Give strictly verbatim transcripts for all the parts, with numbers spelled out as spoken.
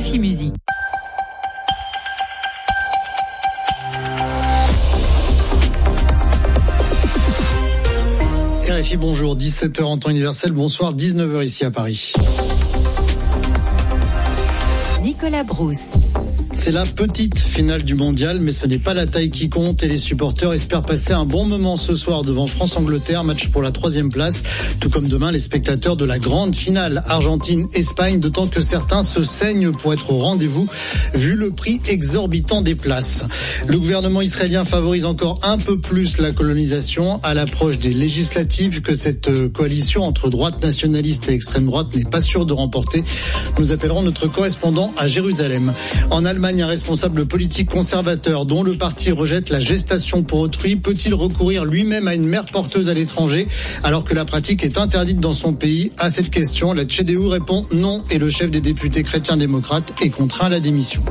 R F I Musique. R F I, bonjour, dix-sept heures en temps universel, bonsoir, dix-neuf heures ici à Paris. Nicolas Brousse. C'est la petite finale du mondial, mais ce n'est pas la taille qui compte et les supporters espèrent passer un bon moment ce soir devant France-Angleterre, match pour la troisième place, tout comme demain les spectateurs de la grande finale Argentine-Espagne, d'autant que certains se saignent pour être au rendez-vous, vu le prix exorbitant des places. Le gouvernement israélien favorise encore un peu plus la colonisation à l'approche des législatives que cette coalition entre droite nationaliste et extrême droite n'est pas sûre de remporter. Nous appellerons notre correspondant à Jérusalem. En Allemagne, un responsable politique conservateur dont le parti rejette la gestation pour autrui peut-il recourir lui-même à une mère porteuse à l'étranger alors que la pratique est interdite dans son pays? À cette question, la C D U répond non et le chef des députés chrétiens-démocrates est contraint à la démission.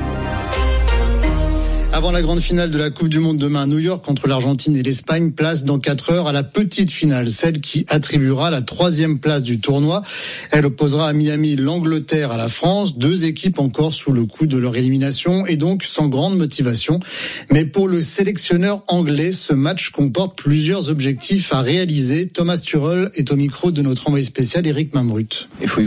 Avant la grande finale de la Coupe du Monde demain à New York contre l'Argentine et l'Espagne, place dans quatre heures à la petite finale, celle qui attribuera la troisième place du tournoi. Elle opposera à Miami l'Angleterre à la France, deux équipes encore sous le coup de leur élimination et donc sans grande motivation. Mais pour le sélectionneur anglais, ce match comporte plusieurs objectifs à réaliser. Thomas Tuchel est au micro de notre envoyé spécial Eric Mamrut.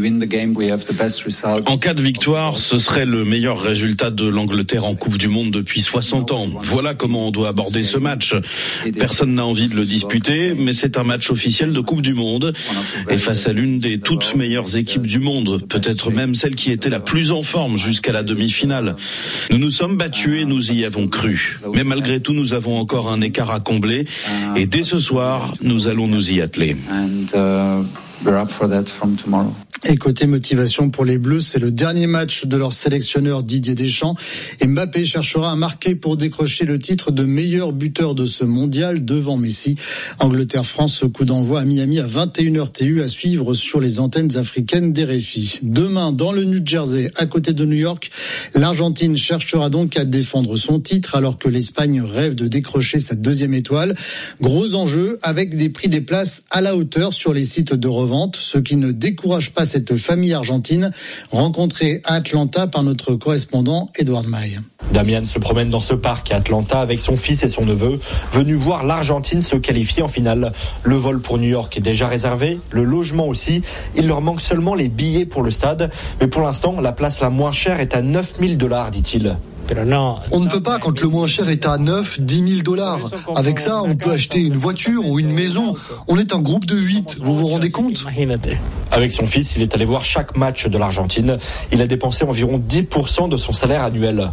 En cas de victoire, ce serait le meilleur résultat de l'Angleterre en Coupe du Monde depuis soixante ans. Voilà comment on doit aborder ce match. Personne n'a envie de le disputer, mais c'est un match officiel de Coupe du Monde et face à l'une des toutes meilleures équipes du monde, peut-être même celle qui était la plus en forme jusqu'à la demi-finale. Nous nous sommes battus et nous y avons cru. Mais malgré tout, nous avons encore un écart à combler et dès ce soir, nous allons nous y atteler. Et côté motivation pour les Bleus, c'est le dernier match de leur sélectionneur Didier Deschamps. Et Mbappé cherchera à marquer pour décrocher le titre de meilleur buteur de ce mondial devant Messi. Angleterre-France, coup d'envoi à Miami à vingt et une heures T U à suivre sur les antennes africaines d'R F I. Demain, dans le New Jersey, à côté de New York, l'Argentine cherchera donc à défendre son titre alors que l'Espagne rêve de décrocher sa deuxième étoile. Gros enjeu avec des prix des places à la hauteur sur les sites de revente, ce qui ne décourage pas cette famille argentine rencontrée à Atlanta par notre correspondant Edouard Maille. Damian se promène dans ce parc à Atlanta avec son fils et son neveu, venus voir l'Argentine se qualifier en finale. Le vol pour New York est déjà réservé, le logement aussi. Il leur manque seulement les billets pour le stade. Mais pour l'instant, la place la moins chère est à neuf mille dollars, dit-il. On ne peut pas quand le moins cher est à neuf, dix mille dollars. Avec ça, on peut acheter une voiture ou une maison. On est un groupe de huit, vous vous rendez compte ? Avec son fils, il est allé voir chaque match de l'Argentine. Il a dépensé environ dix pour cent de son salaire annuel.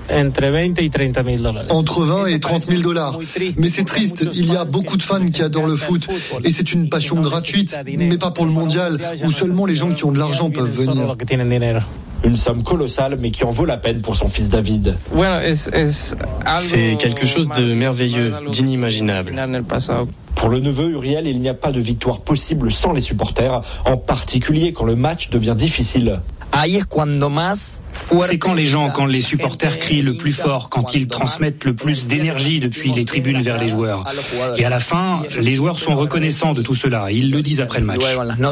Entre vingt et trente mille dollars. Mais c'est triste, il y a beaucoup de fans qui adorent le foot. Et c'est une passion gratuite, mais pas pour le mondial, où seulement les gens qui ont de l'argent peuvent venir. Une somme colossale, mais qui en vaut la peine pour son fils David. C'est quelque chose de merveilleux, d'inimaginable. Pour le neveu Uriel, il n'y a pas de victoire possible sans les supporters, en particulier quand le match devient difficile. C'est quand les gens, quand les supporters crient le plus fort, quand ils transmettent le plus d'énergie depuis les tribunes vers les joueurs. Et à la fin, les joueurs sont reconnaissants de tout cela. Ils le disent après le match.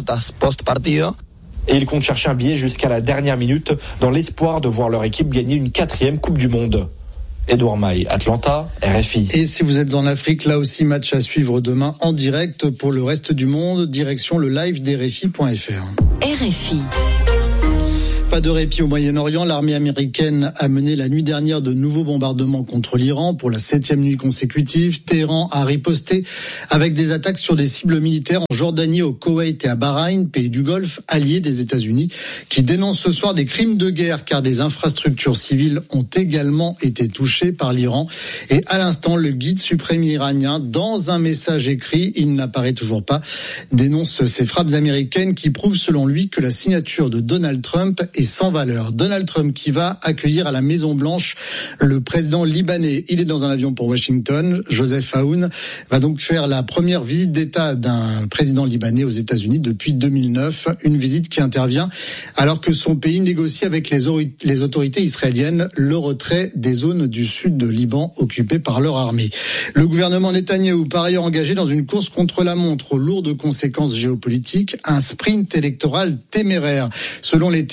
Et ils comptent chercher un billet jusqu'à la dernière minute dans l'espoir de voir leur équipe gagner une quatrième Coupe du Monde. Edouard Maille, Atlanta, R F I. Et si vous êtes en Afrique, là aussi match à suivre demain en direct pour le reste du monde, direction le live d'R F I point F R. R F I. Pas de répit au Moyen-Orient. L'armée américaine a mené la nuit dernière de nouveaux bombardements contre l'Iran pour la septième nuit consécutive. Téhéran a riposté avec des attaques sur des cibles militaires en Jordanie, au Koweït et à Bahreïn, pays du Golfe, alliés des États-Unis, qui dénoncent ce soir des crimes de guerre car des infrastructures civiles ont également été touchées par l'Iran. Et à l'instant, le guide suprême iranien, dans un message écrit, il n'apparaît toujours pas, dénonce ces frappes américaines qui prouvent selon lui que la signature de Donald Trump est sans valeur. Donald Trump qui va accueillir à la Maison-Blanche le président libanais. Il est dans un avion pour Washington. Joseph Aoun va donc faire la première visite d'État d'un président libanais aux États-Unis depuis deux mille neuf. Une visite qui intervient alors que son pays négocie avec les, les autorités israéliennes le retrait des zones du sud de Liban occupées par leur armée. Le gouvernement Netanyahou, par ailleurs engagé dans une course contre la montre aux lourdes conséquences géopolitiques, un sprint électoral téméraire. Selon les termes de militants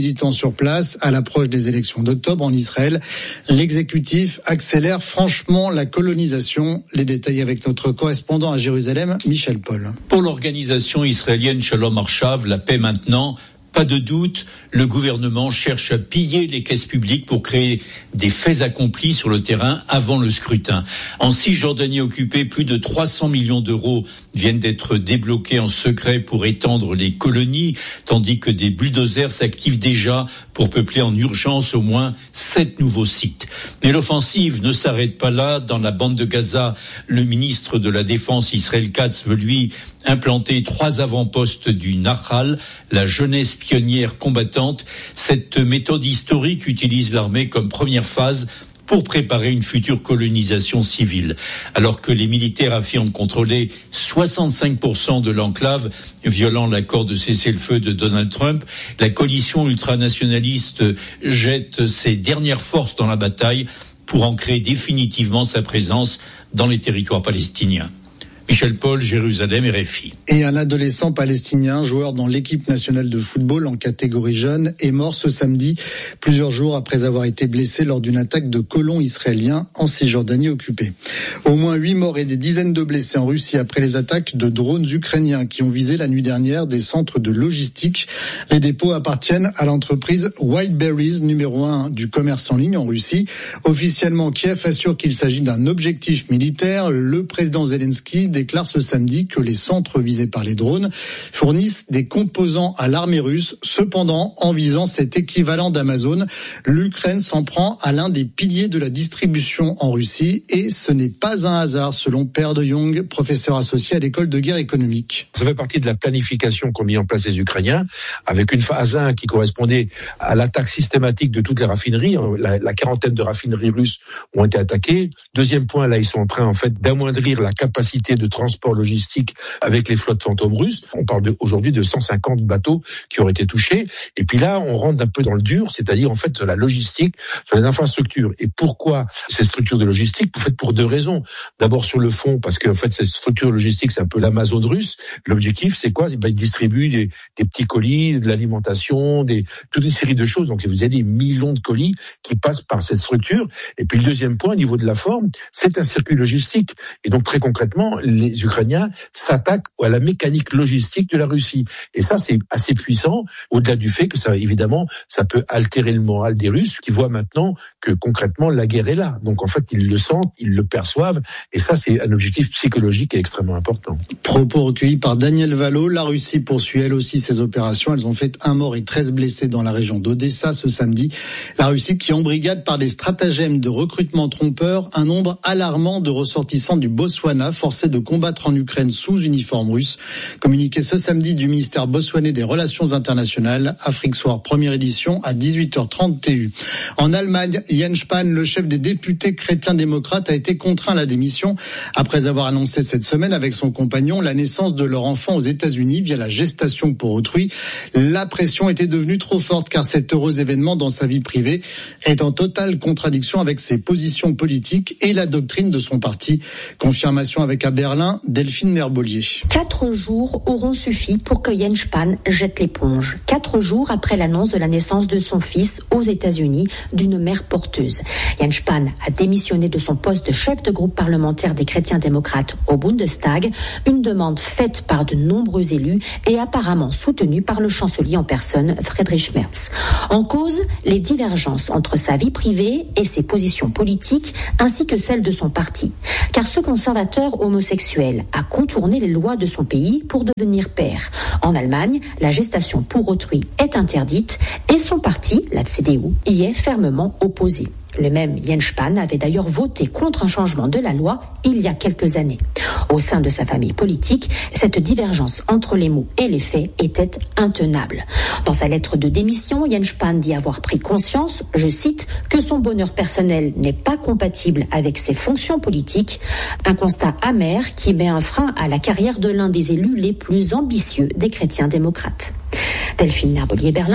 militants sur place à l'approche des élections d'octobre en Israël. L'exécutif accélère franchement la colonisation. Les détails avec notre correspondant à Jérusalem, Michel Paul. Pour l'organisation israélienne Shalom Arshav, la paix maintenant. Pas de doute, le gouvernement cherche à piller les caisses publiques pour créer des faits accomplis sur le terrain avant le scrutin. En Cisjordanie occupée, plus de trois cents millions d'euros viennent d'être débloqués en secret pour étendre les colonies, tandis que des bulldozers s'activent déjà pour peupler en urgence au moins sept nouveaux sites. Mais l'offensive ne s'arrête pas là. Dans la bande de Gaza, le ministre de la Défense, Israël Katz, veut lui implanter trois avant-postes du Nahal, la jeunesse pionnière combattante. Cette méthode historique utilise l'armée comme première phase pour préparer une future colonisation civile. Alors que les militaires affirment contrôler soixante-cinq pour cent de l'enclave, violant l'accord de cessez-le-feu de Donald Trump, la coalition ultranationaliste jette ses dernières forces dans la bataille pour ancrer définitivement sa présence dans les territoires palestiniens. Michel Paul, Jérusalem, R F I. Et un adolescent palestinien, joueur dans l'équipe nationale de football en catégorie jeune, est mort ce samedi, plusieurs jours après avoir été blessé lors d'une attaque de colons israéliens en Cisjordanie occupée. Au moins huit morts et des dizaines de blessés en Russie après les attaques de drones ukrainiens qui ont visé la nuit dernière des centres de logistique. Les dépôts appartiennent à l'entreprise Whiteberries, numéro un du commerce en ligne en Russie. Officiellement, Kiev assure qu'il s'agit d'un objectif militaire. Le président Zelensky déclare ce samedi que les centres visés par les drones fournissent des composants à l'armée russe. Cependant, en visant cet équivalent d'Amazon, l'Ukraine s'en prend à l'un des piliers de la distribution en Russie et ce n'est pas un hasard selon Per de Jong, professeur associé à l'école de guerre économique. Ça fait partie de la planification qu'ont mis en place les Ukrainiens avec une phase un qui correspondait à l'attaque systématique de toutes les raffineries. La, la quarantaine de raffineries russes ont été attaquées. Deuxième point, là, ils sont en train en fait d'amoindrir la capacité de transport logistique avec les flottes fantômes russes. On parle de, aujourd'hui de cent cinquante bateaux qui auraient été touchés. Et puis là, on rentre un peu dans le dur, c'est-à-dire en fait sur la logistique, sur les infrastructures. Et pourquoi ces structures de logistique? En fait, pour deux raisons. D'abord sur le fond, parce que en fait, cette structure logistique, c'est un peu l'Amazon russe. L'objectif, c'est quoi? Ben, ils distribuent des, des petits colis, de l'alimentation, des, toute une série de choses. Donc, vous avez des millions de colis qui passent par cette structure. Et puis le deuxième point, au niveau de la forme, c'est un circuit logistique. Et donc, très concrètement, les Ukrainiens s'attaquent à la mécanique logistique de la Russie. Et ça, c'est assez puissant, au-delà du fait que ça, évidemment, ça peut altérer le moral des Russes qui voient maintenant que concrètement, la guerre est là. Donc, en fait, ils le sentent, ils le perçoivent. Et ça, c'est un objectif psychologique et extrêmement important. Propos recueillis par Daniel Valo. La Russie poursuit elle aussi ses opérations. Elles ont fait un mort et treize blessés dans la région d'Odessa ce samedi. La Russie qui embrigade par des stratagèmes de recrutement trompeurs un nombre alarmant de ressortissants du Botswana forcés de combattre en Ukraine sous uniforme russe. Communiqué ce samedi du ministère botswanais des Relations internationales. Afrique Soir, première édition à dix-huit heures trente T U. En Allemagne, Jens Spahn, le chef des députés chrétiens-démocrates, a été contraint à la démission après avoir annoncé cette semaine avec son compagnon la naissance de leur enfant aux États-Unis via la gestation pour autrui. La pression était devenue trop forte car cet heureux événement dans sa vie privée est en totale contradiction avec ses positions politiques et la doctrine de son parti. Confirmation avec à Berlin, Delphine Nerbolier. Quatre jours auront suffi pour que Jens Spahn jette l'éponge. Quatre jours après l'annonce de la naissance de son fils aux États-Unis d'une mère porteuse. Jens Spahn a démissionné de son poste de chef de groupe parlementaire des chrétiens-démocrates au Bundestag, une demande faite par de nombreux élus et apparemment soutenue par le chancelier en personne, Friedrich Merz. En cause, les divergences entre sa vie privée et ses positions politiques, ainsi que celles de son parti. Car ce conservateur homosexuel a contourné les lois de son pays pour devenir père. En Allemagne, la gestation pour autrui est interdite et son parti, la C D U, y est fermement opposé. Le même Jens Spahn avait d'ailleurs voté contre un changement de la loi il y a quelques années. Au sein de sa famille politique, cette divergence entre les mots et les faits était intenable. Dans sa lettre de démission, Jens Spahn dit avoir pris conscience, je cite, que son bonheur personnel n'est pas compatible avec ses fonctions politiques, un constat amer qui met un frein à la carrière de l'un des élus les plus ambitieux des chrétiens démocrates. Delphine Nerbolier, Berlin.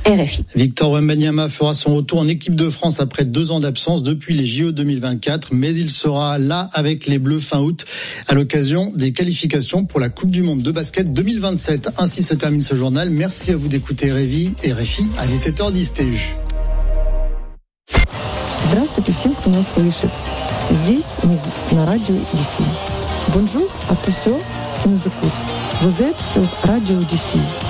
R F I. Victor Wembanyama fera son retour en équipe de France après deux ans d'absence depuis les J O deux mille vingt-quatre, mais il sera là avec les Bleus fin août à l'occasion des qualifications pour la Coupe du Monde de basket deux mille vingt-sept. Ainsi se termine ce journal. Merci à vous d'écouter R F I à dix-sept heures dix T U. Здравствуйте всем, кто нас слышит. Здесь мы на радио ди си. Bonjour à tous ceux qui nous écoutent. Vous êtes sur Radio ди си.